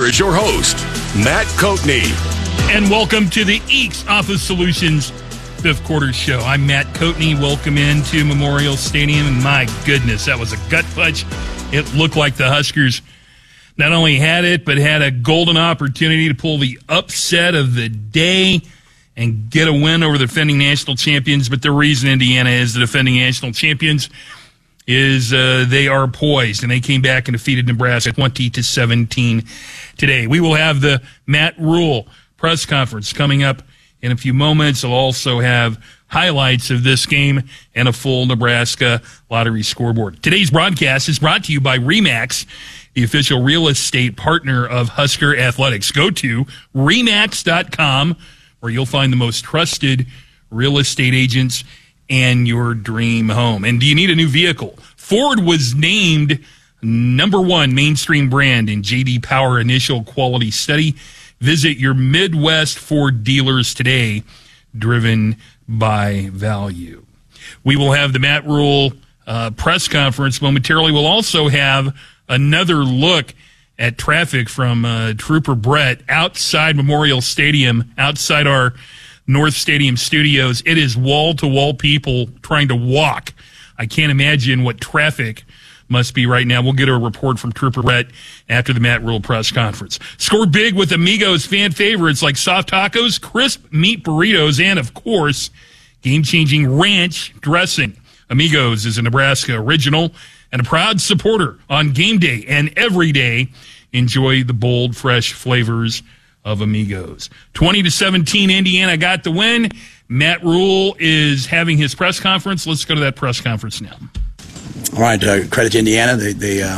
is your host, Matt Coatney. And welcome to the Eeks Office Solutions fifth quarter show. I'm Matt Coatney. Welcome into Memorial Stadium. And my goodness, that was a gut punch. It looked like the Huskers not only had it, but had a golden opportunity to pull the upset of the day and get a win over the defending national champions. But the reason Indiana is the defending national champions is they are poised, and they came back and defeated Nebraska 20-17 today. We will have the Matt Rhule press conference coming up in a few moments. I'll also have highlights of this game and a full Nebraska lottery scoreboard. Today's broadcast is brought to you by RE/MAX, the official real estate partner of Husker Athletics. Go to RE/MAX.com, where you'll find the most trusted real estate agents and your dream home. And do you need a new vehicle? Ford was named #1 mainstream brand in J.D. Power initial quality study. Visit your Midwest Ford dealers today, driven by value. We will have the Matt Rhule press conference momentarily. We'll also have another look at traffic from Trooper Brett outside Memorial Stadium, outside our North Stadium studios. It is wall-to-wall people trying to walk. I can't imagine what traffic must be right now. We'll get a report from Trooper Brett after the Matt Rhule press conference. Score big with Amigos fan favorites like soft tacos, crisp meat burritos, and, of course, game-changing ranch dressing. Amigos is a Nebraska original and a proud supporter on game day and every day. Enjoy the bold, fresh flavors of Amigos. 20-17, Indiana got the win. Matt Rhule is having his press conference. Let's go to that press conference now. All right, credit to Indiana. They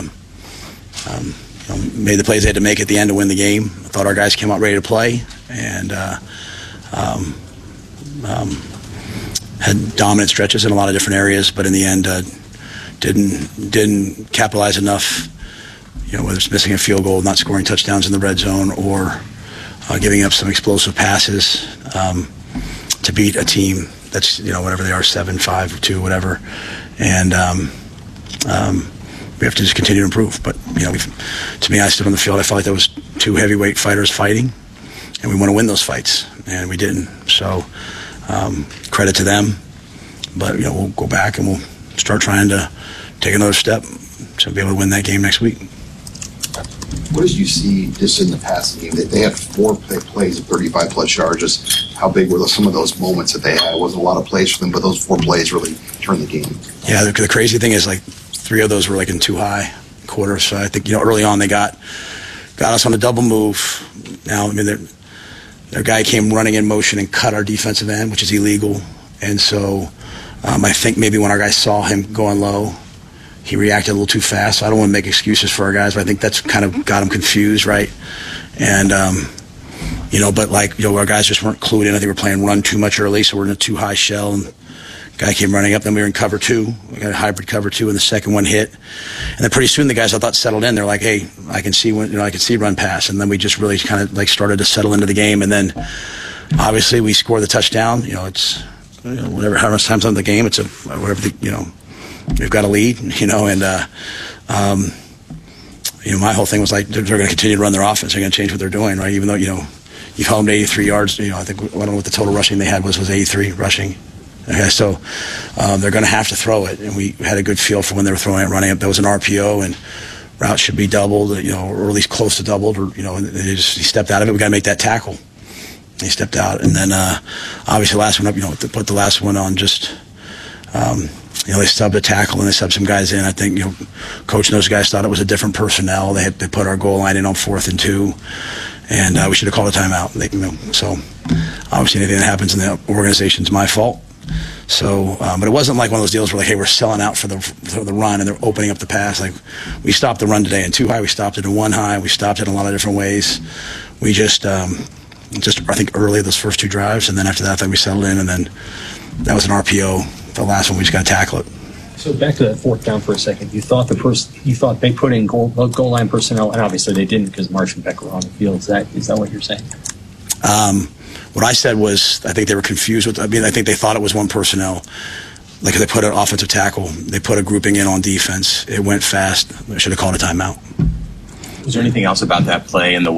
made the plays they had to make at the end to win the game. I thought our guys came out ready to play and had dominant stretches in a lot of different areas, but in the end didn't capitalize enough. Whether it's missing a field goal, not scoring touchdowns in the red zone, or giving up some explosive passes to beat a team that's, whatever they are, 7-5-2, whatever. And we have to just continue to improve. But, to me, I stood on the field. I felt like there was two heavyweight fighters fighting, and we want to win those fights, and we didn't. So credit to them. But, we'll go back and we'll start trying to take another step to be able to win that game next week. What did you see just in the passing game? They had 4 plays of 35-plus yards. How big were some of those moments that they had? It wasn't a lot of plays for them, but those 4 plays really turned the game. Yeah, the crazy thing is, 3 of those were in too high quarters. So I think, early on they got us on a double move. Now, their guy came running in motion and cut our defensive end, which is illegal. And so I think maybe when our guys saw him going low, he reacted a little too fast. So I don't want to make excuses for our guys, but I think that's kind of got him confused, right? And, but our guys just weren't clued in. I think we're playing run too much early, so we're in a too high shell. And guy came running up, then we were in cover 2. We got a hybrid cover 2, and the second one hit. And then pretty soon the guys I thought settled in. They're like, hey, I can see I can see run pass. And then we just really kind of started to settle into the game. And then obviously we score the touchdown. It's whatever, how much time's on the game, it's we've got a lead, and my whole thing was they're going to continue to run their offense. They're going to change what they're doing, right? Even though you've held them to 83 yards. I think I don't know what the total rushing they had was 83 rushing. Okay, so they're going to have to throw it, and we had a good feel for when they were throwing it, running it. That was an RPO, and route should be doubled, or at least close to doubled, or he stepped out of it. We got to make that tackle. He stepped out, and then obviously the last one up. Put the last one on just. They subbed a tackle and they subbed some guys in. I think, coach and those guys thought it was a different personnel. They put our goal line in on 4th and 2, and we should have called a timeout. So obviously anything that happens in the organization's my fault. So, but it wasn't like one of those deals where hey, we're selling out for the run and they're opening up the pass. We stopped the run today in 2 high. We stopped it in 1 high. We stopped it in a lot of different ways. We just I think early those first 2 drives, and then after that I think we settled in, and then that was an RPO. The last one, we just got to tackle it. So back to that 4th down for a second. You thought they put in goal line personnel, and obviously they didn't because Marsh and Beck were on the field. Is that what you're saying? What I said was I think they were confused with. I think they thought it was 1 personnel. They put an offensive tackle. They put a grouping in on defense. It went fast. They should have called a timeout. Was there anything else about that play and the